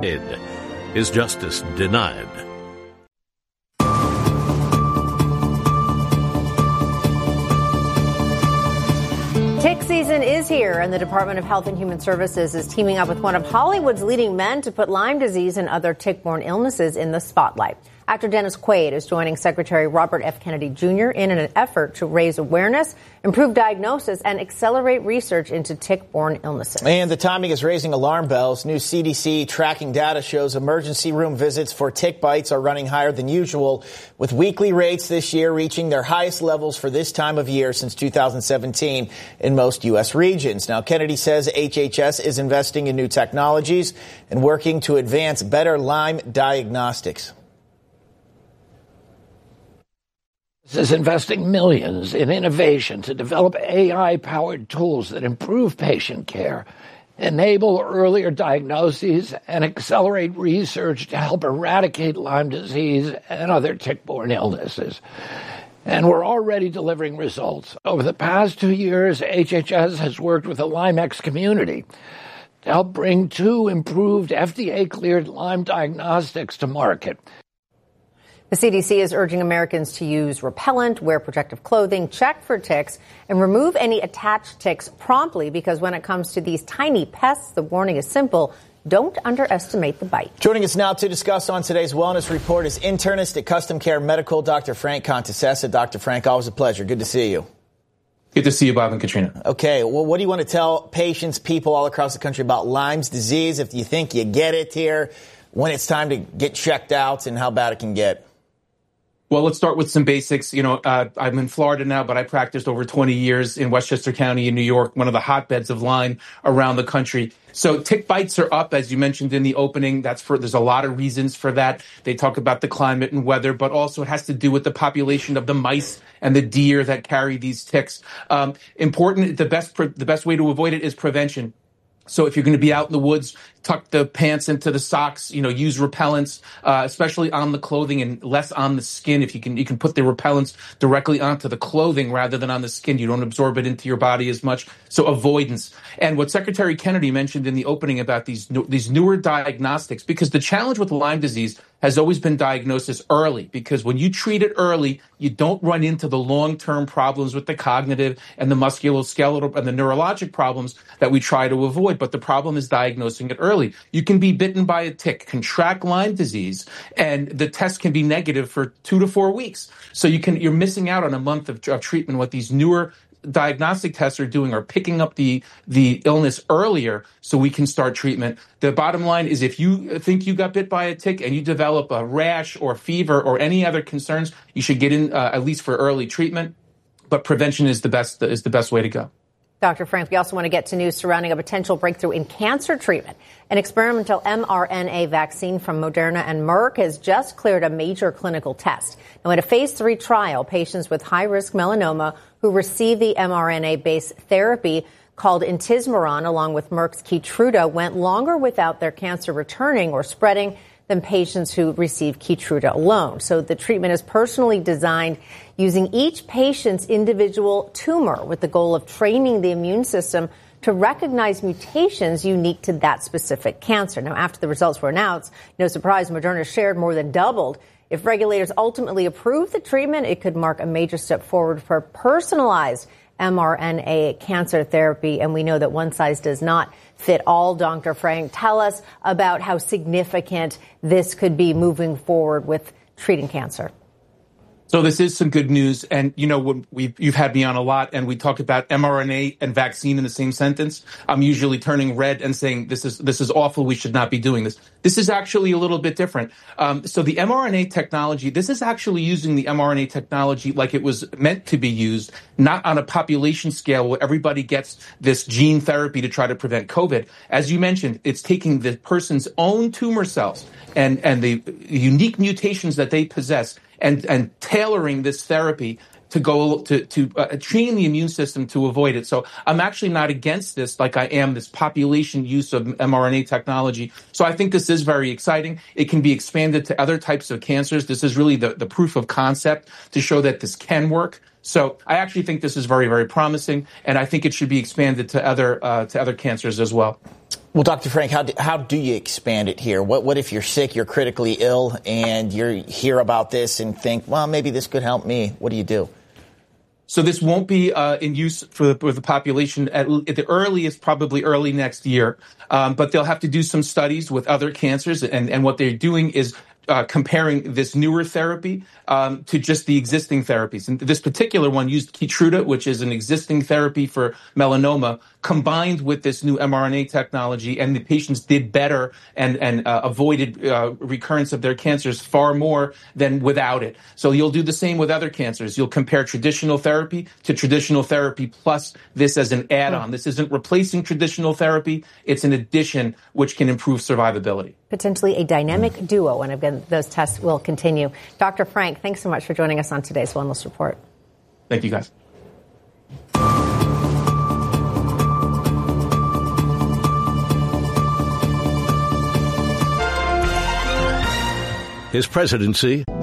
ahead. Is justice denied? Tick season is here, and the Department of Health and Human Services is teaming up with one of Hollywood's leading men to put Lyme disease and other tick-borne illnesses in the spotlight. Actor Dennis Quaid is joining Secretary Robert F. Kennedy Jr. in an effort to raise awareness, improve diagnosis, and accelerate research into tick-borne illnesses. And the timing is raising alarm bells. New CDC tracking data shows emergency room visits for tick bites are running higher than usual, with weekly rates this year reaching their highest levels for this time of year since 2017 in most U.S. regions. Now, Kennedy says HHS is investing in new technologies and working to advance better Lyme diagnostics. Is investing millions in innovation to develop AI-powered tools that improve patient care, enable earlier diagnoses, and accelerate research to help eradicate Lyme disease and other tick-borne illnesses. And we're already delivering results. Over the past 2 years, HHS has worked with the LymeX community to help bring 2 improved FDA-cleared Lyme diagnostics to market. The CDC is urging Americans to use repellent, wear protective clothing, check for ticks, and remove any attached ticks promptly, because when it comes to these tiny pests, the warning is simple. Don't underestimate the bite. Joining us now to discuss on today's Wellness Report is internist at Custom Care Medical, Dr. Frank Contessessa. Dr. Frank, always a pleasure. Good to see you. Good to see you, Bob and Katrina. Okay, well, what do you want to tell patients, people all across the country about Lyme's disease, if you think you get it here, when it's time to get checked out, and how bad it can get? Well, let's start with some basics. I'm in Florida now, but I practiced over 20 years in Westchester County in New York, one of the hotbeds of Lyme around the country. So tick bites are up, as you mentioned in the opening. There's a lot of reasons for that. They talk about the climate and weather, but also it has to do with the population of the mice and the deer that carry these ticks. The best way to avoid it is prevention. So if you're going to be out in the woods, tuck the pants into the socks, use repellents, especially on the clothing and less on the skin. If you can put the repellents directly onto the clothing rather than on the skin. You don't absorb it into your body as much. So avoidance. And what Secretary Kennedy mentioned in the opening about these newer diagnostics, because the challenge with Lyme disease has always been diagnosis early, because when you treat it early, you don't run into the long-term problems with the cognitive and the musculoskeletal and the neurologic problems that we try to avoid. But the problem is diagnosing it early. You can be bitten by a tick, contract Lyme disease, and the test can be negative for 2 to 4 weeks. So you're missing out on a month of treatment. What these newer diagnostic tests are doing are picking up the illness earlier so we can start treatment. The bottom line is, if you think you got bit by a tick and you develop a rash or fever or any other concerns, you should get in at least for early treatment. But prevention is the best way to go. Dr. Frank, we also want to get to news surrounding a potential breakthrough in cancer treatment. An experimental mRNA vaccine from Moderna and Merck has just cleared a major clinical test. Now, in a phase 3 trial, patients with high-risk melanoma who receive the mRNA-based therapy called Intismeran, along with Merck's Keytruda, went longer without their cancer returning or spreading than patients who receive Keytruda alone. So the treatment is personally designed using each patient's individual tumor with the goal of training the immune system to recognize mutations unique to that specific cancer. Now, after the results were announced, no surprise, Moderna shared more than doubled. If regulators ultimately approve the treatment, it could mark a major step forward for personalized mRNA cancer therapy. And we know that one size does not fit all. Dr. Frank, tell us about how significant this could be moving forward with treating cancer. So this is some good news. And, when you've had me on a lot and we talk about mRNA and vaccine in the same sentence, I'm usually turning red and saying, this is awful. We should not be doing this. This is actually a little bit different. So the mRNA technology, this is actually using the mRNA technology like it was meant to be used, not on a population scale where everybody gets this gene therapy to try to prevent COVID. As you mentioned, it's taking the person's own tumor cells and the unique mutations that they possess and tailoring this therapy to go to train the immune system to avoid it. So I'm actually not against this like I am this population use of mRNA technology. So I think this is very exciting. It can be expanded to other types of cancers. This is really the proof of concept to show that this can work. So I actually think this is very, very promising, and I think it should be expanded to other cancers as well. Well, Dr. Frank, how do you expand it here? What if you're sick, you're critically ill, and you hear about this and think, well, maybe this could help me? What do you do? So this won't be in use for the population at the earliest, probably early next year. But they'll have to do some studies with other cancers. And what they're doing is comparing this newer therapy to just the existing therapies. And this particular one used Keytruda, which is an existing therapy for melanoma, combined with this new mRNA technology, and the patients did better and avoided recurrence of their cancers far more than without it. So you'll do the same with other cancers. You'll compare traditional therapy to traditional therapy plus this as an add-on. This isn't replacing traditional therapy. It's an addition which can improve survivability. Potentially a dynamic duo, and again, those tests will continue. Dr. Frank, thanks so much for joining us on today's Wellness Report. Thank you, guys. His presidency